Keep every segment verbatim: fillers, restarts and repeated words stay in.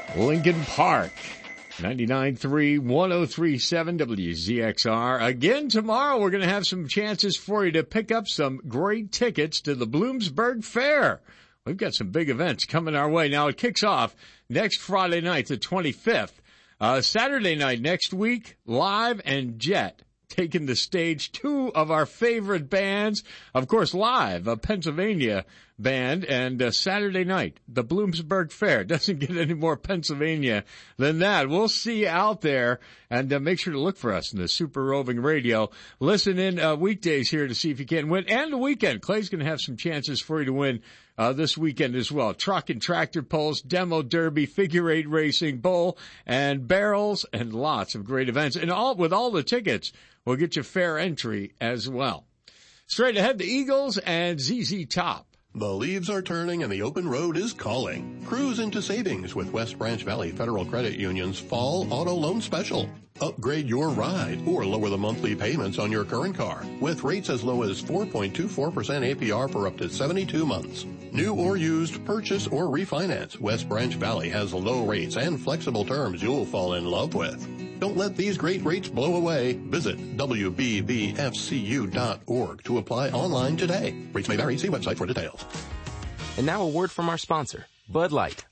Lincoln Park. ninety-nine point three, one oh three point seven W Z X R. Again, tomorrow we're going to have some chances for you to pick up some great tickets to the Bloomsburg Fair. We've got some big events coming our way. Now, it kicks off next Friday night, the twenty-fifth. Uh, Saturday night next week, Live and Jet taking the stage. Two of our favorite bands. Of course, Live, a Pennsylvania band, and uh, Saturday night, the Bloomsburg Fair. Doesn't get any more Pennsylvania than that. We'll see you out there, and uh, make sure to look for us in the Super Roving Radio. Listen in uh, weekdays here to see if you can win, and the weekend. Clay's going to have some chances for you to win uh, this weekend as well. Truck and tractor pulls, demo derby, figure eight racing, bowl and barrels, and lots of great events. And all with all the tickets, we'll get you fair entry as well. Straight ahead, the Eagles and Z Z Top. The leaves are turning and the open road is calling. Cruise into savings with West Branch Valley Federal Credit Union's Fall Auto Loan Special. Upgrade your ride or lower the monthly payments on your current car with rates as low as four point two four percent A P R for up to seventy-two months. New or used, purchase or refinance, West Branch Valley has low rates and flexible terms you'll fall in love with. Don't let these great rates blow away. Visit W B V F C U dot org to apply online today. Rates may vary. See website for details. And now a word from our sponsor, Bud Light.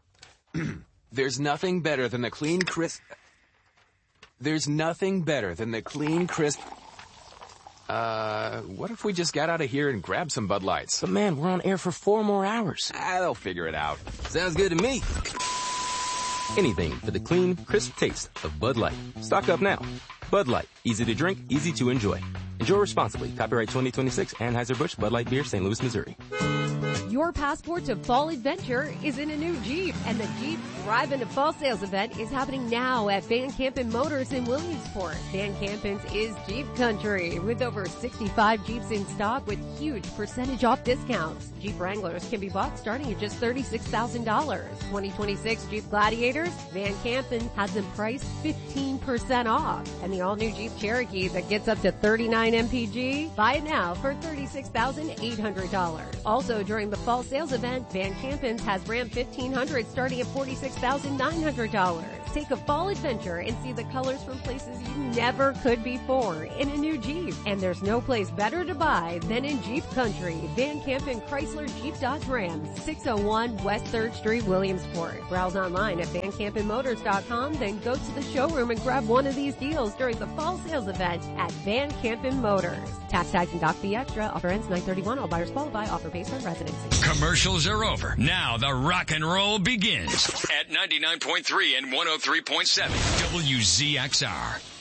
There's nothing better than the clean, crisp... There's nothing better than the clean, crisp... Uh, what if we just got out of here and grabbed some Bud Lights? But man, we're on air for four more hours. Ah, they'll figure it out. Sounds good to me. Anything for the clean, crisp taste of Bud Light. Stock up now. Bud Light. Easy to drink, easy to enjoy. Enjoy responsibly. Copyright twenty twenty-six, Anheuser-Busch, Bud Light Beer, Saint Louis, Missouri. Your passport to fall adventure is in a new Jeep, and the Jeep Drive into Fall Sales event is happening now at Van Campen Motors in Williamsport. Van Campen's is Jeep Country, with over sixty-five Jeeps in stock with huge percentage off discounts. Jeep Wranglers can be bought starting at just thirty-six thousand dollars. twenty twenty-six Jeep Gladiators, Van Campen has them priced fifteen percent off. And the all-new Jeep Cherokee that gets up to thirty-nine M P G, buy it now for thirty-six thousand eight hundred dollars. Also during the fall sales event, Van Campen's has Ram fifteen hundred starting at forty-six thousand nine hundred dollars. Take a fall adventure and see the colors from places you never could before in a new Jeep. And there's no place better to buy than in Jeep Country. Van Campen Chrysler Jeep Dodge Ram, six oh one West third Street, Williamsport. Browse online at van campen motors dot com, then go to the showroom and grab one of these deals during the fall sales event at Van Campen Motors. Tax tags and doc fee extra. Offer ends nine thirty-one. All buyers qualify. Offer based on residency. Commercials are over. Now the rock and roll begins at ninety-nine point three and one oh three point seven W Z X R.